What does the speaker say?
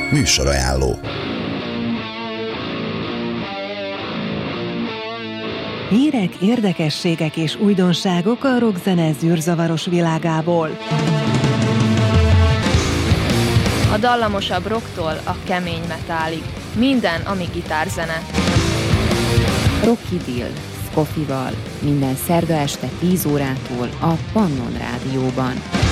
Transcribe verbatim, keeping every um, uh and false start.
Műsorajánló. Hírek, érdekességek és újdonságok a rockzene zűrzavaros világából. A dallamosabb rocktól a kemény metálig. Minden, ami gitárzene. Rocky Bill, Scofival, minden szerda este tíz órától a Pannon Rádióban.